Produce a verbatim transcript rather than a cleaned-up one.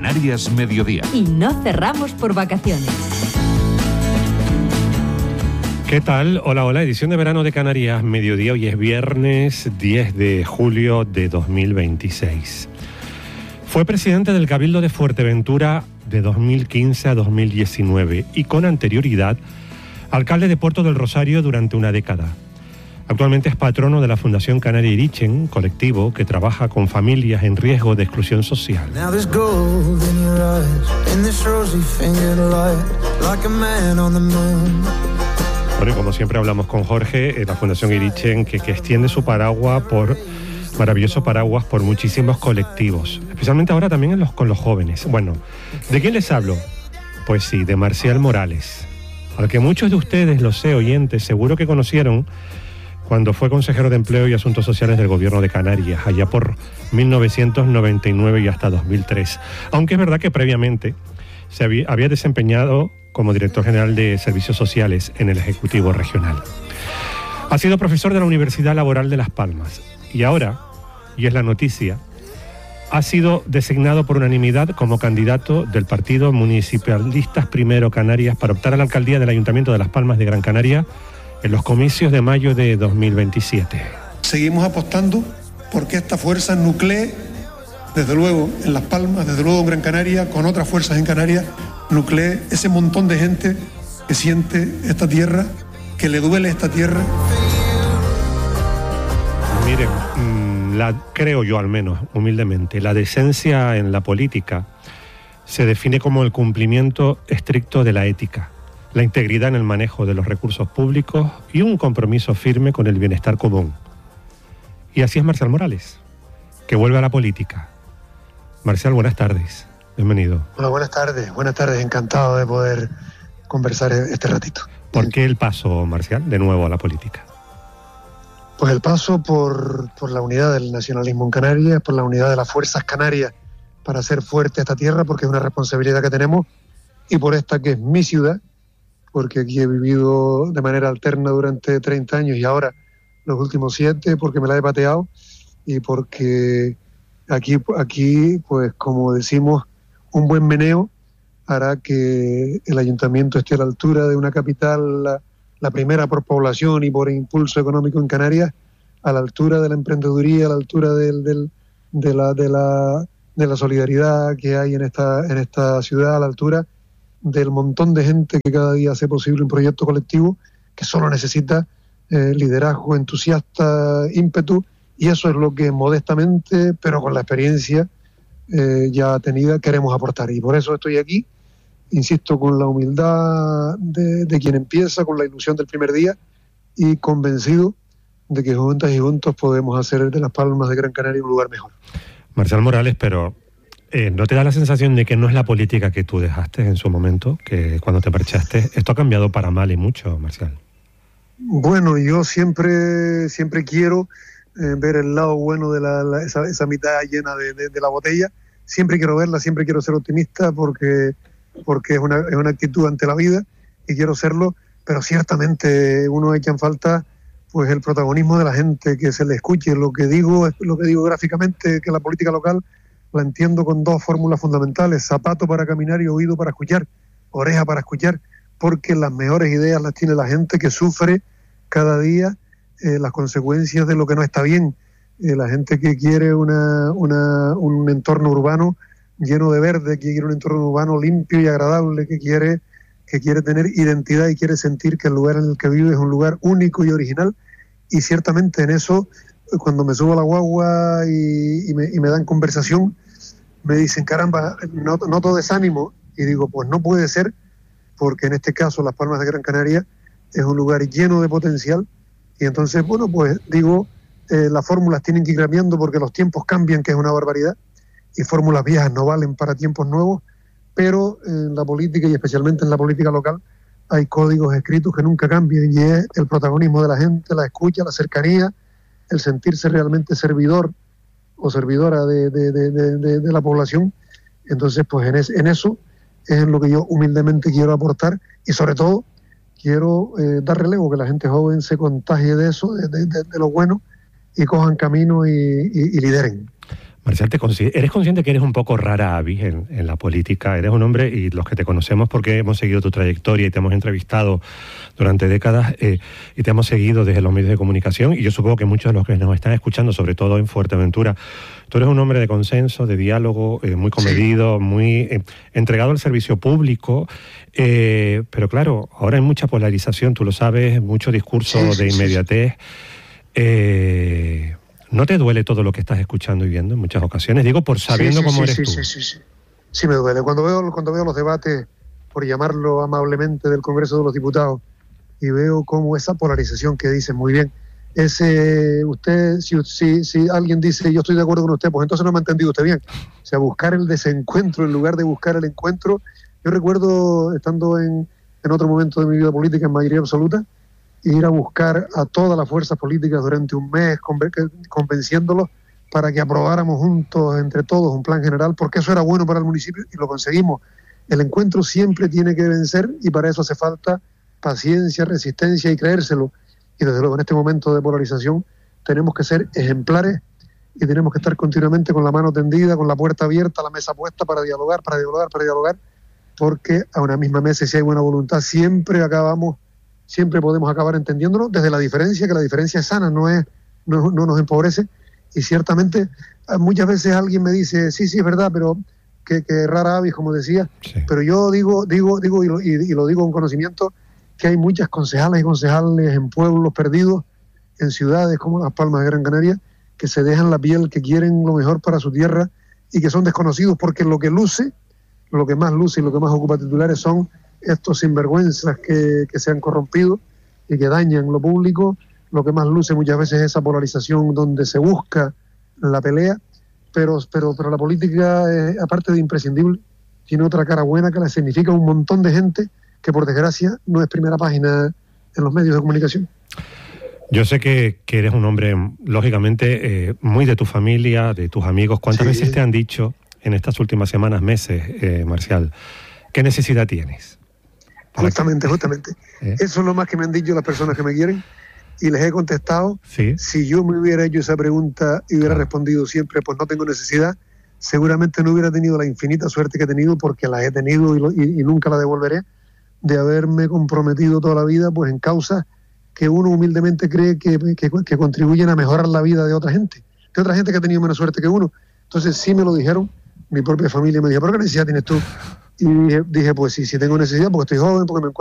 Canarias Mediodía. Y no cerramos por vacaciones. ¿Qué tal? Hola, hola, edición de verano de Canarias Mediodía. Hoy es viernes diez de julio de dos mil veintiséis. Fue presidente del Cabildo de Fuerteventura de dos mil quince a dos mil diecinueve y con anterioridad alcalde de Puerto del Rosario durante una década. Actualmente es patrono de la Fundación Canaria Irichen, colectivo que trabaja con familias en riesgo de exclusión social. Bueno, y como siempre hablamos con Jorge, la Fundación Irichen, que, que extiende su paraguas por, maravilloso paraguas por muchísimos colectivos, especialmente ahora también en los, con los jóvenes. Bueno, ¿de quién les hablo? Pues sí, de Marcial Morales, al que muchos de ustedes, lo sé, oyentes, seguro que conocieron cuando fue consejero de Empleo y Asuntos Sociales del Gobierno de Canarias, allá por mil novecientos noventa y nueve y hasta dos mil tres. Aunque es verdad que previamente se había, había desempeñado como director general de Servicios Sociales en el Ejecutivo Regional. Ha sido profesor de la Universidad Laboral de Las Palmas y ahora, y es la noticia, ha sido designado por unanimidad como candidato del Partido Municipalistas Primero Canarias para optar a la alcaldía del Ayuntamiento de Las Palmas de Gran Canaria en los comicios de mayo de dos mil veintisiete. Seguimos apostando porque esta fuerza nuclee, desde luego en Las Palmas, desde luego en Gran Canaria, con otras fuerzas en Canarias, nuclee ese montón de gente que siente esta tierra, que le duele esta tierra. Miren, la, creo yo al menos, humildemente, la decencia en la política se define como el cumplimiento estricto de la ética, la integridad en el manejo de los recursos públicos y un compromiso firme con el bienestar común. Y así es Marcial Morales, que vuelve a la política. Marcial, buenas tardes. Bienvenido. Hola, buenas tardes. Buenas tardes. Encantado de poder conversar este ratito. ¿Por qué el paso, Marcial, de nuevo a la política? Pues el paso por, por la unidad del nacionalismo en Canarias, por la unidad de las fuerzas canarias para hacer fuerte esta tierra, porque es una responsabilidad que tenemos, y por esta que es mi ciudad, porque aquí he vivido de manera alterna durante treinta años y ahora los últimos siete, porque me la he pateado y porque aquí, aquí pues como decimos, un buen meneo hará que el ayuntamiento esté a la altura de una capital, la, la primera por población y por impulso económico en Canarias, a la altura de la emprendeduría, a la altura del, del, de, la, de, la, de la solidaridad que hay en esta, en esta ciudad, a la altura del montón de gente que cada día hace posible un proyecto colectivo que solo necesita eh, liderazgo, entusiasta, ímpetu, y eso es lo que modestamente, pero con la experiencia eh, ya tenida, queremos aportar. Y por eso estoy aquí, insisto, con la humildad de, de quien empieza, con la ilusión del primer día y convencido de que juntas y juntos podemos hacer de Las Palmas de Gran Canaria un lugar mejor. Marcial Morales, pero Eh, ¿no te da la sensación de que no es la política que tú dejaste en su momento, que cuando te marchaste? Esto ha cambiado para mal y mucho, Marcial. Bueno, yo siempre siempre quiero eh, ver el lado bueno de la, la, esa, esa mitad llena de, de, de la botella. Siempre quiero verla, siempre quiero ser optimista porque, porque es, una, es una actitud ante la vida y quiero serlo, pero ciertamente uno echa en falta pues el protagonismo de la gente, que se le escuche. Lo que digo, lo que digo gráficamente, que la política local la entiendo con dos fórmulas fundamentales: zapato para caminar y oído para escuchar, oreja para escuchar, porque las mejores ideas las tiene la gente que sufre cada día eh, las consecuencias de lo que no está bien. Eh, la gente que quiere una, una, un entorno urbano lleno de verde, que quiere un entorno urbano limpio y agradable, que quiere, que quiere tener identidad y quiere sentir que el lugar en el que vive es un lugar único y original. Y ciertamente en eso, cuando me subo a la guagua y, y, me, y me dan conversación, me dicen, caramba, noto, noto desánimo, y digo, pues no puede ser, porque en este caso Las Palmas de Gran Canaria es un lugar lleno de potencial, y entonces, bueno, pues digo, eh, las fórmulas tienen que ir cambiando porque los tiempos cambian, que es una barbaridad, y fórmulas viejas no valen para tiempos nuevos, pero en la política y especialmente en la política local hay códigos escritos que nunca cambian, y es el protagonismo de la gente, la escucha, la cercanía, el sentirse realmente servidor o servidora de, de, de, de, de la población. Entonces, pues en, es, en eso es en lo que yo humildemente quiero aportar, y sobre todo quiero eh, dar relevo, que la gente joven se contagie de eso, de, de, de, de lo bueno, y cojan camino y, y, y lideren. Marcial, te consi- ¿eres consciente que eres un poco rara avis en, en la política? Eres un hombre, y los que te conocemos porque hemos seguido tu trayectoria y te hemos entrevistado durante décadas, eh, y te hemos seguido desde los medios de comunicación, y yo supongo que muchos de los que nos están escuchando, sobre todo en Fuerteventura, tú eres un hombre de consenso, de diálogo, eh, muy comedido, sí. muy eh, entregado al servicio público, eh, pero claro, ahora hay mucha polarización, tú lo sabes, mucho discurso sí, sí, de inmediatez. Sí, sí. Eh, ¿No te duele todo lo que estás escuchando y viendo en muchas ocasiones? Digo, por sabiendo sí, sí, cómo sí, eres sí, tú. Sí, sí, sí. Sí me duele. Cuando veo, cuando veo los debates, por llamarlo amablemente, del Congreso de los Diputados, y veo cómo esa polarización que dicen muy bien, ese usted, si, si, si alguien dice yo estoy de acuerdo con usted, pues entonces no me ha entendido usted bien. O sea, buscar el desencuentro en lugar de buscar el encuentro. Yo recuerdo, estando en, en otro momento de mi vida política, en mayoría absoluta, ir a buscar a todas las fuerzas políticas durante un mes, convenciéndolos para que aprobáramos juntos, entre todos, un plan general, porque eso era bueno para el municipio y lo conseguimos. El encuentro siempre tiene que vencer y para eso hace falta paciencia, resistencia y creérselo. Y desde luego en este momento de polarización tenemos que ser ejemplares y tenemos que estar continuamente con la mano tendida, con la puerta abierta, la mesa puesta para dialogar, para dialogar, para dialogar, porque a una misma mesa, si hay buena voluntad, siempre acabamos, siempre podemos acabar entendiéndonos desde la diferencia, que la diferencia es sana, no es, no, no nos empobrece. Y ciertamente muchas veces alguien me dice, sí, sí, es verdad, pero que, que rara avis, como decía, sí. Pero yo digo, digo, digo y lo, y, y lo digo con conocimiento, que hay muchas concejales y concejales en pueblos perdidos, en ciudades como Las Palmas de Gran Canaria, que se dejan la piel, que quieren lo mejor para su tierra y que son desconocidos, porque lo que luce, lo que más luce y lo que más ocupa titulares son estos sinvergüenzas que, que se han corrompido y que dañan lo público. Lo que más luce muchas veces es esa polarización donde se busca la pelea, pero, pero, pero la política, eh, aparte de imprescindible, tiene otra cara buena que la significa un montón de gente que por desgracia no es primera página en los medios de comunicación. Yo sé que, que eres un hombre, lógicamente, eh, muy de tu familia, de tus amigos. ¿Cuántas sí. veces te han dicho en estas últimas semanas, meses, eh, Marcial, qué necesidad tienes? Justamente, que... justamente. ¿Eh? Eso es lo más que me han dicho las personas que me quieren. Y les he contestado, ¿sí? Si yo me hubiera hecho esa pregunta y hubiera ah. respondido siempre, pues no tengo necesidad, seguramente no hubiera tenido la infinita suerte que he tenido, porque la he tenido y, lo, y, y nunca la devolveré, de haberme comprometido toda la vida pues en causas que uno humildemente cree que, que, que contribuyen a mejorar la vida de otra gente, de otra gente que ha tenido menos suerte que uno. Entonces sí me lo dijeron, mi propia familia me dijo, ¿pero qué necesidad tienes tú? Y dije, dije pues sí, sí tengo necesidad porque estoy joven, porque me encuentro